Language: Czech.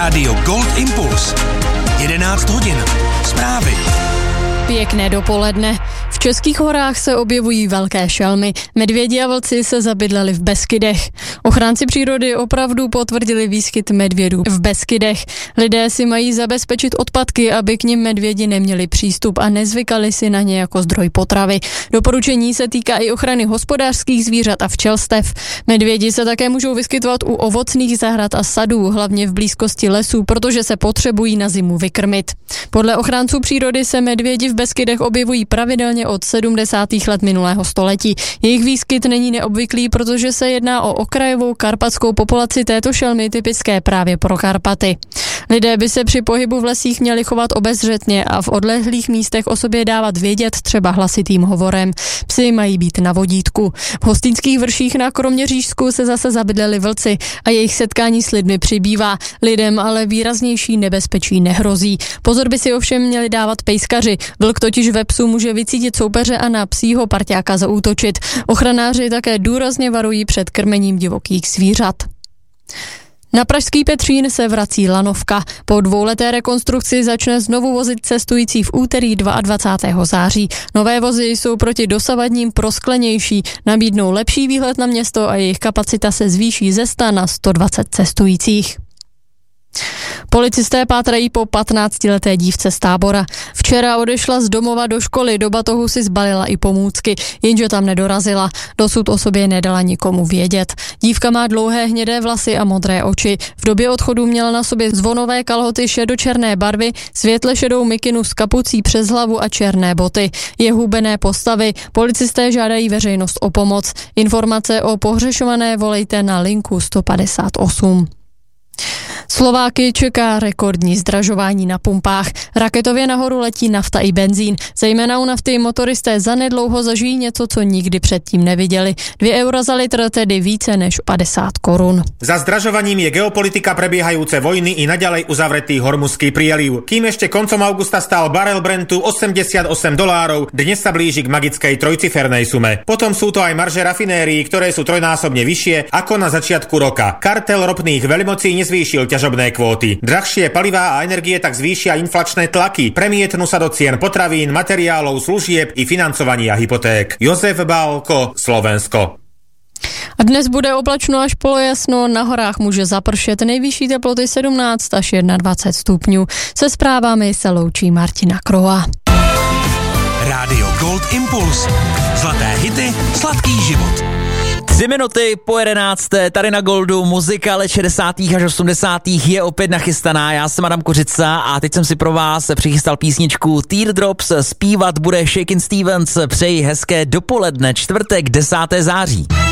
Rádio Gold Impuls. 11 hodin. Zprávy. Pěkné dopoledne. V Českých horách se objevují velké šelmy. Medvědi a vlci se zabydleli v Beskydech. Ochránci přírody opravdu potvrdili výskyt medvědů v Beskydech. Lidé si mají zabezpečit odpadky, aby k nim medvědi neměli přístup a nezvykali si na ně jako zdroj potravy. Doporučení se týká i ochrany hospodářských zvířat a včelstev. Medvědi se také můžou vyskytovat u ovocných zahrad a sadů, hlavně v blízkosti lesů, protože se potřebují na zimu vykrmit. Podle ochránců přírody se medvědi v Beskydech objevují pravidelně od 70. let minulého století. Jejich výskyt není neobvyklý, protože se jedná o okrajovou karpatskou populaci této šelmy typické právě pro Karpaty. Lidé by se při pohybu v lesích měli chovat obezřetně a v odlehlých místech o sobě dávat vědět třeba hlasitým hovorem. Psi mají být na vodítku. V Hostýnských vrších na Kroměřížsku se zase zabydleli vlci a jejich setkání s lidmi přibývá. Lidem ale výraznější nebezpečí nehrozí. Pozor by si ovšem měli dávat pejskaři. Vlk totiž ve psu může vycítit soupeře a na psího parťáka zaútočit. Ochranáři také důrazně varují před krmením divokých zvířat. Na pražský Petřín se vrací lanovka. Po 2leté rekonstrukci začne znovu vozit cestující v úterý 22. září. Nové vozy jsou proti dosavadním prosklenější, nabídnou lepší výhled na město a jejich kapacita se zvýší ze 100 na 120 cestujících. Policisté pátrají po 15leté dívce z Tábora. Včera odešla z domova do školy, do batohu si zbalila i pomůcky, jenže tam nedorazila. Dosud o sobě nedala nikomu vědět. Dívka má dlouhé hnědé vlasy a modré oči. V době odchodu měla na sobě zvonové kalhoty šedočerné barvy, světle šedou mikinu s kapucí přes hlavu a černé boty. Je hubené postavy. Policisté žádají veřejnost o pomoc. Informace o pohřešované volejte na linku 158. Slováky čeká rekordní zdražování na pumpách. Raketově nahoru letí nafta i benzín. Zejména u nafty motoristé zanedlouho zažijí něco, co nikdy předtým neviděli. 2 eura za litr, tedy více než 50 korun. Za zdražovaním je geopolitika prebiehajúce vojny i naďalej uzavretý hormuzský prieliv. Kým ešte koncom augusta stál barel Brentu $88, dnes sa blíži k magickej trojcifernej sume. Potom sú to aj marže rafinérií, ktoré sú trojnásobne vyššie ako na začiatku roka. Kartel ropných veľmocí nezvýšil ťažobné kvóty. Drahšie palivá a energie tak zvýšia inflačné tlaky, premietnú sa do cien potravín, materiálov, služieb i financovania hypoték. Jozef Bálko, Slovensko. A dnes bude oblačno až polojasno, na horách může zapršet, nejvyšší teploty 17 až 21 stupňů. Se zprávami se loučí Martina Kroa. Rádio Gold Impuls. Zlaté hity, sladký život. 3 minuty po 11. tady na Goldu muzika let 60. až 80. je opět nachystaná. Já jsem Adam Kořica a teď jsem si pro vás přichystal písničku Teardrops. Zpívat bude Shakin' Stevens. Přeji hezké dopoledne, čtvrtek 10. září.